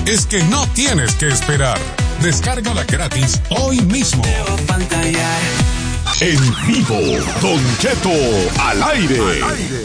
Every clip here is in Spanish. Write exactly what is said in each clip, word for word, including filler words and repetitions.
es que no tienes que esperar. Descárgala gratis hoy mismo. En vivo, Don Cheto al aire. Al aire.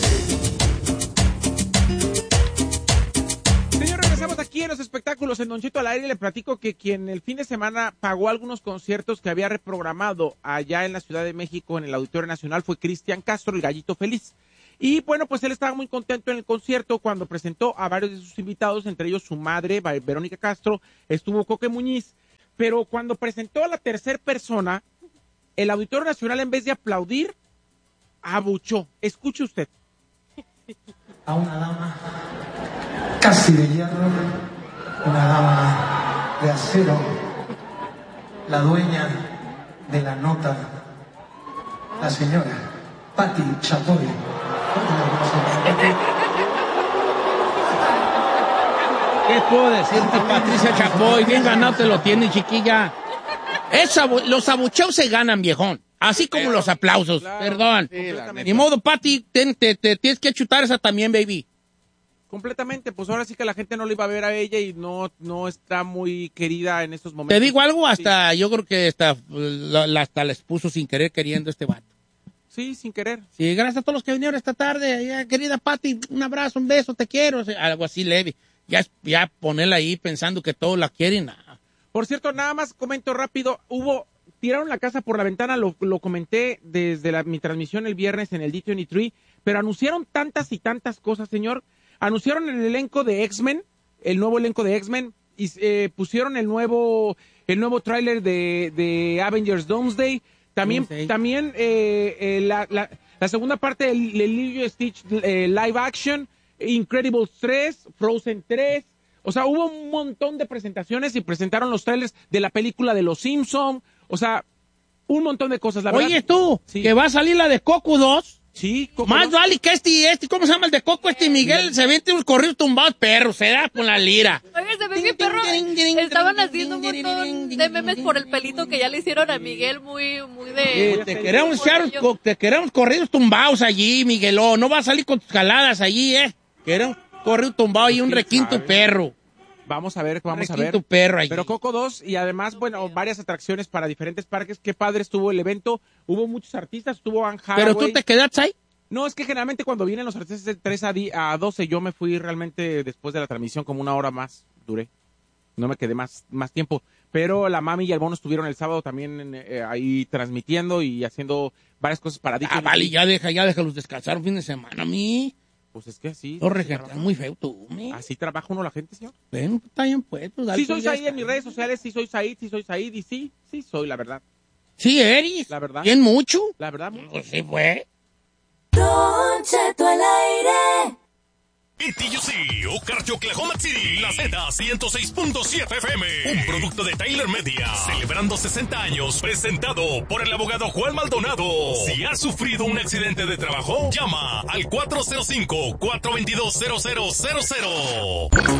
Señor, regresamos aquí en los espectáculos en Don Cheto al aire. Le platico que quien el fin de semana pagó algunos conciertos que había reprogramado allá en la Ciudad de México en el Auditorio Nacional fue Cristian Castro, el Gallito Feliz. Y bueno, pues él estaba muy contento en el concierto cuando presentó a varios de sus invitados, entre ellos su madre, Verónica Castro, estuvo Coque Muñiz, pero cuando presentó a la tercera persona, el Auditorio Nacional, en vez de aplaudir, abuchó. Escuche usted. A una dama casi de hierro, una dama de acero, la dueña de la nota, la señora Patti Chapoy. ¿Qué puedo decirte, Patricia Chapoy? Bien ganado te lo tiene, chiquilla. Esa, los abucheos se ganan, viejón. Así como pero, los aplausos. Claro, perdón. Sí, Ni modo, Pati, te, te, te tienes que chutar esa también, baby. Completamente, pues ahora sí que la gente no le iba a ver a ella y no, no está muy querida en estos momentos. Te digo algo, hasta sí. Yo creo que hasta, la, hasta les puso sin querer queriendo este vato. Sí, sin querer. Sí, gracias a todos los que vinieron esta tarde. Ya, querida Pati, un abrazo, un beso, te quiero. O sea, algo así leve. Ya, ya ponerla ahí pensando que todos la quieren. Nah. Por cierto, nada más comento rápido. Hubo, tiraron la casa por la ventana, lo, lo comenté desde la, mi transmisión el viernes en el D veintitrés, pero anunciaron tantas y tantas cosas, señor. Anunciaron el elenco de X-Men, el nuevo elenco de X-Men, y eh, pusieron el nuevo, el nuevo tráiler de, de Avengers Doomsday. También, Doomsday. también eh, eh, la, la, la segunda parte del Lilo y Stitch eh, live action, Incredibles tres, Frozen tres. O sea, hubo un montón de presentaciones y presentaron los trailers de la película de Los Simpson. O sea, un montón de cosas, la verdad. Oye, tú, sí. Que va a salir la de Coco dos. Sí, Coco Más dos. vale que este, este, ¿cómo se llama el de Coco? Este Miguel Miguel. Se vende unos corridos tumbados, perros, se da con la lira. Oye, se ve que perro, estaban haciendo un montón de memes por el pelito que ya le hicieron a Miguel, muy, muy de... Eh, te, queremos echar, te queremos corridos tumbados allí, Miguelón, no va a salir con tus jaladas allí, eh. Queremos corrido tumbado y un requinto sabe? Perro. Vamos a ver, vamos a ver. Tu perro allí. Pero Coco dos y además, bueno, varias atracciones para diferentes parques. Qué padre estuvo el evento. Hubo muchos artistas, estuvo Anne Hathaway. ¿Pero tú te quedaste ahí? No, es que generalmente cuando vienen los artistas de tres a doce, yo me fui realmente después de la transmisión como una hora más, duré. No me quedé más, más tiempo. Pero la Mami y el Bono estuvieron el sábado también eh, ahí transmitiendo y haciendo varias cosas para Ah, vale, ya deja, ya déjalos descansar un fin de semana a mí. Pues es que así. No, regentas muy feo tú, ¿me? Así trabaja uno la gente, señor. Ven, está bien puesto. Sí soy Said en mis redes sociales, sí soy Said, sí soy Said y sí, sí soy, la verdad. Sí eres. La verdad. ¿Bien mucho? La verdad, mucho. Pues sí fue. Don Cheto al aire. Y T U C, Ocarcho, Oklahoma City, la Z ciento seis punto siete F M, un producto de Tyler Media, celebrando sesenta años, presentado por el abogado Juan Maldonado. Si has sufrido un accidente de trabajo, llama al cuatro cero cinco, cuatro dos dos, cero cero cero cero.